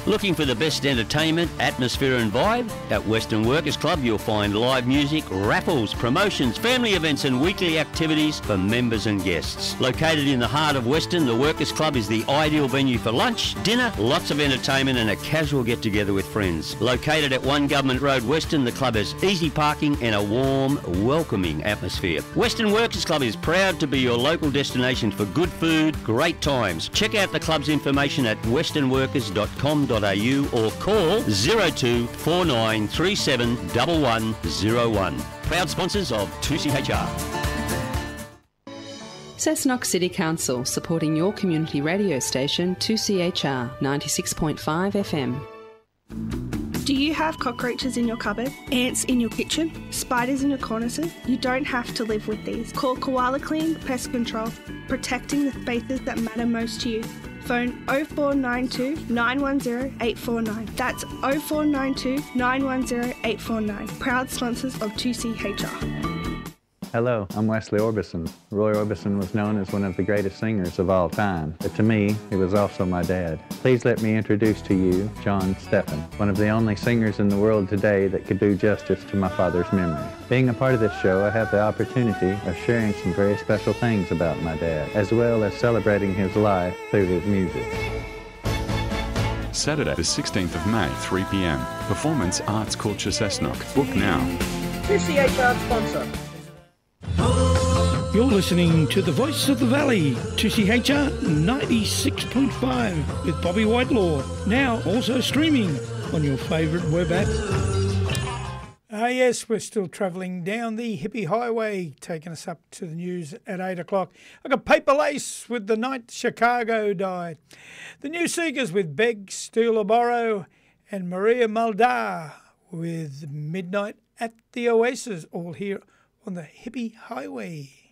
Looking for the best entertainment, atmosphere and vibe? At Western Workers Club you'll find live music, raffles, promotions, family events and weekly activities for members and guests. Located in the heart of Western, the Workers Club is the ideal venue for lunch, dinner, lots of entertainment and a casual get-together with friends. Located at 1 Government Road Western, the club has easy parking and a warm, welcoming atmosphere. Western Workers Club is proud to be your local destination for good food, great times. Check out the club's information at westernworkers.com.au or call 02 4937 1101. Proud sponsors of 2CHR. Cessnock City Council supporting your community radio station 2CHR 96.5 FM. Do you have cockroaches in your cupboard, ants in your kitchen, spiders in your cornices? You don't have to live with these. Call Koala Clean Pest Control, protecting the spaces that matter most to you. Phone 0492 910 849. That's 0492 910 849. Proud sponsors of 2CHR. Hello, I'm Wesley Orbison. Roy Orbison was known as one of the greatest singers of all time, but to me, he was also my dad. Please let me introduce to you John Steffen, one of the only singers in the world today that could do justice to my father's memory. Being a part of this show, I have the opportunity of sharing some very special things about my dad, as well as celebrating his life through his music. Saturday the 16th of May, 3 p.m. Performance Arts Culture Cessnock. Book now. 2CHR sponsor. You're listening to The Voice of the Valley, 2CHR 96.5 with Bobby Whitelaw. Now also streaming on your favourite web app. Yes, we're still travelling down the hippie highway, taking us up to the news at 8 o'clock. I got Paper Lace with The Night Chicago Died. The New Seekers with Beg, Steal or Borrow, and Maria Muldaur with Midnight at the Oasis, all here on the hippie highway.